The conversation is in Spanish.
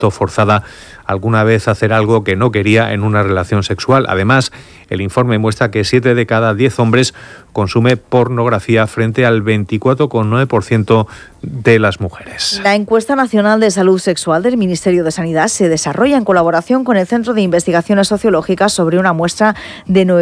visto forzada alguna vez a hacer algo que no quería en una relación sexual. Además, el informe muestra que 7 de cada 10 hombres consume pornografía frente al 24,9% de las mujeres. La encuesta nacional de salud sexual del Ministerio de Sanidad se desarrolla en colaboración con el Centro de Investigaciones Sociológicas sobre una muestra de